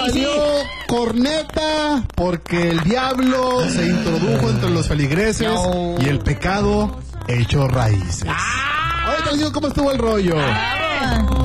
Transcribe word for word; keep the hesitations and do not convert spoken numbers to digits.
salió sí. corneta porque el diablo se introdujo entre los feligreses No. y el pecado echó raíces. Ah. Oye, te digo cómo estuvo el rollo. Ah.